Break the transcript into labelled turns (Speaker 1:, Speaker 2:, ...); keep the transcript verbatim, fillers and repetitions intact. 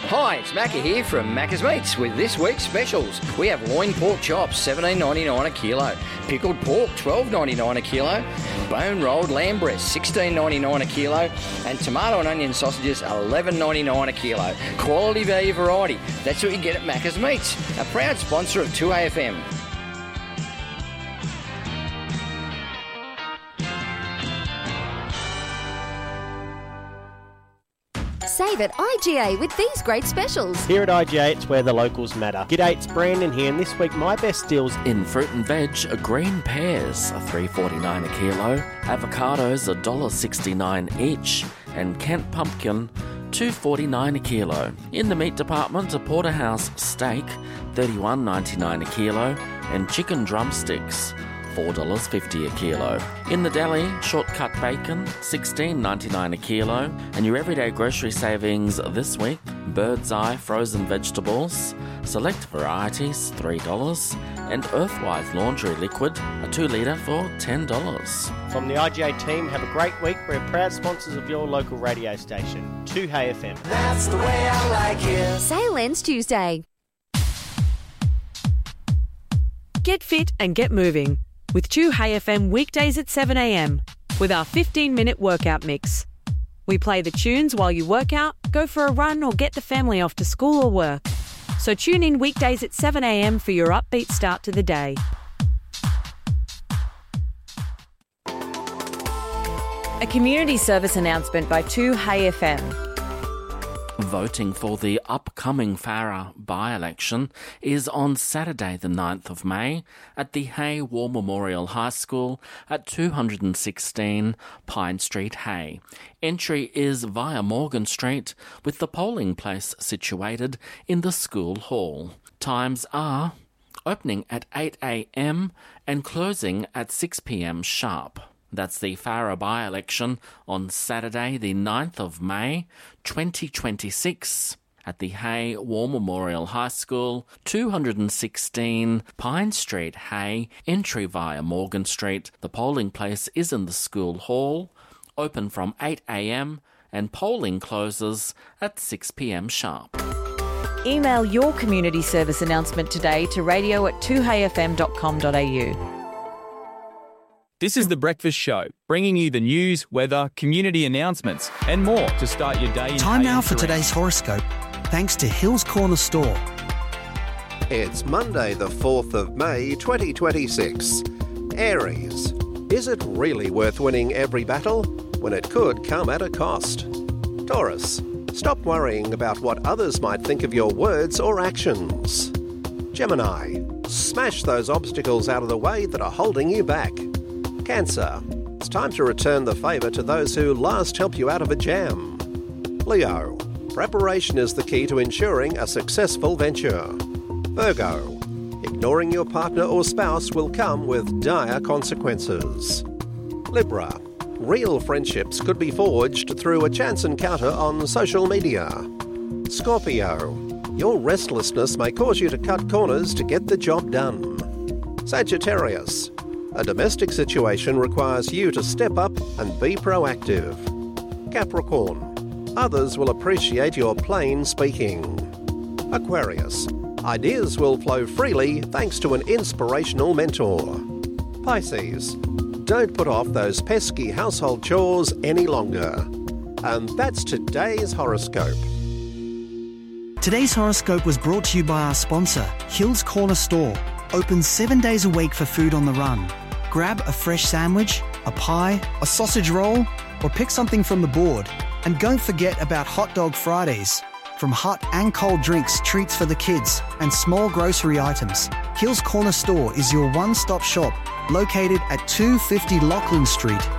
Speaker 1: Hi, it's Macca here from Macca's Meats with this week's specials. We have loin pork chops, seventeen ninety-nine a kilo. Pickled pork, twelve ninety-nine a kilo. Bone rolled lamb breast, sixteen ninety-nine a kilo. And tomato and onion sausages, eleven ninety-nine a kilo. Quality, value, variety. That's what you get at Macca's Meats, a proud sponsor of two A F M.
Speaker 2: Save at I G A with these great specials.
Speaker 3: Here at I G A, it's where the locals matter. G'day, it's Brandon here, and this week my best deals
Speaker 4: in fruit and veg are green pears, are three dollars forty-nine a kilo, avocados one dollar sixty-nine each, and Kent pumpkin two dollars forty-nine a kilo. In the meat department, a porterhouse steak thirty-one ninety-nine a kilo, and chicken drumsticks four dollars fifty a kilo. In the deli, shortcut bacon, sixteen ninety-nine a kilo. And your everyday grocery savings this week, Bird's Eye frozen vegetables, select varieties, three dollars. And Earthwise laundry liquid, a two litre for ten dollars.
Speaker 3: From the I G A team, have a great week. We're proud sponsors of your local radio station, two A F M.
Speaker 5: That's the way I like it.
Speaker 2: Sale ends Tuesday.
Speaker 6: Get fit and get moving with two Hey F M weekdays at seven a m with our fifteen minute workout mix. We play the tunes while you work out, go for a run or get the family off to school or work. So tune in weekdays at seven a m for your upbeat start to the day. A community service announcement by two Hey F M.
Speaker 4: Voting for the upcoming Farrer by-election is on Saturday the ninth of May at the Hay War Memorial High School at two sixteen Pine Street, Hay. Entry is via Morgan Street, with the polling place situated in the school hall. Times are opening at eight a m and closing at six p m sharp. That's the Farrer by-election on Saturday the ninth of May twenty twenty-six at the Hay War Memorial High School, two sixteen Pine Street, Hay. Entry via Morgan Street. The polling place is in the school hall, open from eight a m and polling closes at six p m sharp.
Speaker 6: Email your community service announcement today to radio at two hey f m dot com dot a u.
Speaker 7: This is The Breakfast Show, bringing you the news, weather, community announcements and more to start your day in
Speaker 8: Time now for today's horoscope, thanks to Hills Corner Store.
Speaker 9: It's Monday the fourth of May twenty twenty-six. Aries, is it really worth winning every battle when it could come at a cost? Taurus, stop worrying about what others might think of your words or actions. Gemini, smash those obstacles out of the way that are holding you back. Cancer, it's time to return the favour to those who last helped you out of a jam. Leo, preparation is the key to ensuring a successful venture. Virgo, ignoring your partner or spouse will come with dire consequences. Libra, real friendships could be forged through a chance encounter on social media. Scorpio, your restlessness may cause you to cut corners to get the job done. Sagittarius, a domestic situation requires you to step up and be proactive. Capricorn, others will appreciate your plain speaking. Aquarius, ideas will flow freely thanks to an inspirational mentor. Pisces, don't put off those pesky household chores any longer. And that's today's horoscope.
Speaker 8: Today's horoscope was brought to you by our sponsor, Hills Corner Store. Open seven days a week for food on the run. Grab a fresh sandwich, a pie, a sausage roll, or pick something from the board. And don't forget about Hot Dog Fridays. From hot and cold drinks, treats for the kids, and small grocery items, Hills Corner Store is your one-stop shop, located at two fifty Lachlan Street